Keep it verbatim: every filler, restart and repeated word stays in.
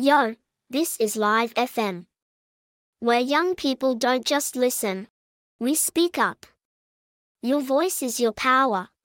Yo, this is Live F M. Where young people don't just listen. We speak up. Your voice is your power.